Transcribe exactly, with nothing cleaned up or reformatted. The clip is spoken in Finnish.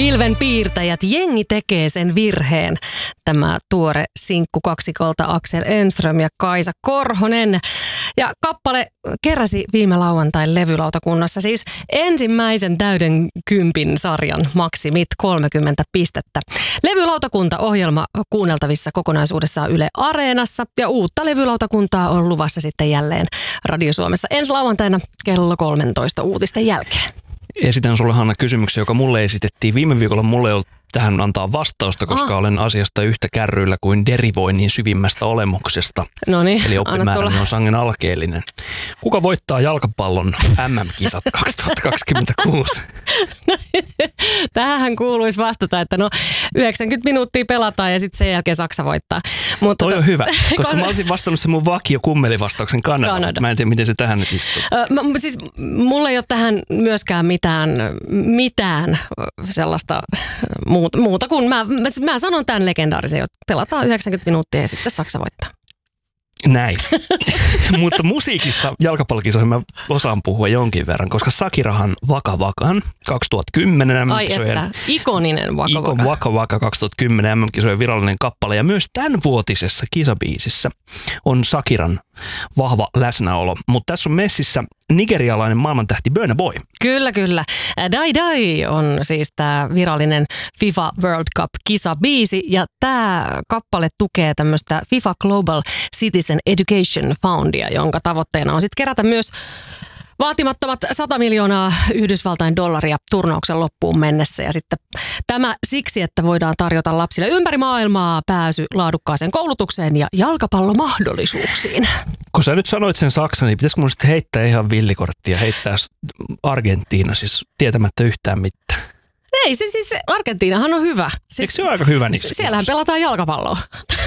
Pilvenpiirtäjät, jengi tekee sen virheen. Tämä tuore sinkku kaksikolta Axel Enström ja Kaisa Korhonen. Ja kappale keräsi viime lauantain levylautakunnassa siis ensimmäisen täyden kympin sarjan maksimit kolmekymmentä pistettä. Levylautakunta-ohjelma kuunneltavissa kokonaisuudessaan Yle Areenassa ja uutta levylautakuntaa on luvassa sitten jälleen Radio Suomessa ensi lauantaina kello kolmetoista uutisten jälkeen. Esitän sulle, Hanna, kysymyksen, joka mulle esitettiin. Viime viikolla mulle ei ollut tähän antaa vastausta, koska ah. olen asiasta yhtä kärryillä kuin derivoinnin syvimmästä olemuksesta. Noniin, eli oppimääräni on sangen alkeellinen. Kuka voittaa jalkapallon M M-kisat kaksituhattakaksikymmentäkuusi? Tähän kuuluisi vastata, että no yhdeksänkymmentä minuuttia pelataan ja sitten sen jälkeen Saksa voittaa. Mutta toi on to... hyvä, koska mä olisin vastannut sen mun vakio kummelivastauksen Kanada. Kanada. Mä en tiedä, miten se tähän nyt istuu. Ö, mä, siis mulla ei ole tähän myöskään mitään, mitään sellaista muuta, muuta kuin mä, mä, mä sanon tämän legendaarisen, että pelataan yhdeksänkymmentä minuuttia ja sitten Saksa voittaa. Näin. Mutta musiikista jalkapallokisoihin mä osaan puhua jonkin verran, koska Shakirahan Waka Wakan kaksituhattakymmenen M M-kisojen... Ai että, ikoninen Waka Waka. Ikon Waka Waka kaksituhattakymmenen M M-kisojen virallinen kappale. Ja myös tämänvuotisessa kisabiisissä on Shakiran vahva läsnäolo. Mutta tässä on messissä nigerialainen maailmantähti Burna Boy. Kyllä, kyllä. Dai Dai on siis tämä virallinen FIFA World Cup-kisabiisi. Ja tämä kappale tukee tämmöistä FIFA Global Citizen Education Fundia, jonka tavoitteena on sitten kerätä myös vaatimattomat sata miljoonaa Yhdysvaltain dollaria turnauksen loppuun mennessä. Ja sitten tämä siksi, että voidaan tarjota lapsille ympäri maailmaa pääsy laadukkaaseen koulutukseen ja jalkapallomahdollisuuksiin. Kun sä nyt sanoit sen Saksan, niin pitäisikö mun sitten heittää ihan villikorttia, heittää Argentiina siis tietämättä yhtään mitään? Ei, se siis Argentiinahan on hyvä. Siis, eikö se ole aika hyvä niissä? Siellähän pelataan jalkapalloa.